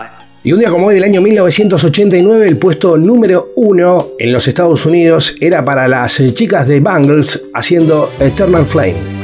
Y un día como hoy del año 1989, el puesto número 1 en los Estados Unidos era para las chicas de Bangles haciendo Eternal Flame.